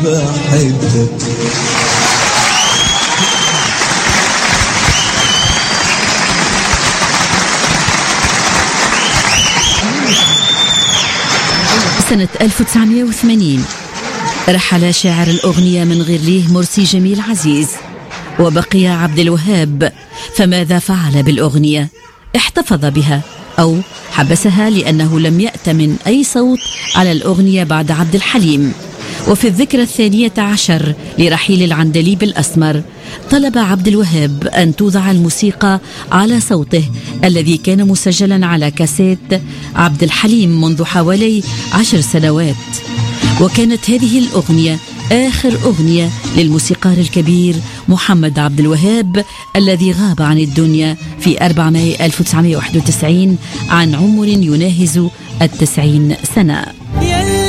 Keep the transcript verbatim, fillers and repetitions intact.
بحبك. سنة ألف وتسعمائة وثمانين رحل شاعر الأغنية من غيرليه مرسي جميل عزيز، وبقي عبد الوهاب. فماذا فعل بالأغنية؟ احتفظ بها أو حبسها لأنه لم يأتمن أي صوت على الأغنية بعد عبد الحليم. وفي الذكرى الثانية عشر لرحيل العندليب الأسمر طلب عبد الوهاب أن توضع الموسيقى على صوته الذي كان مسجلا على كاسيت عبد الحليم منذ حوالي عشر سنوات. وكانت هذه الأغنية آخر أغنية للموسيقار الكبير محمد عبد الوهاب الذي غاب عن الدنيا في أربعة مايو ألف وتسعمائة وواحد وتسعين عن عمر يناهز التسعين سنة.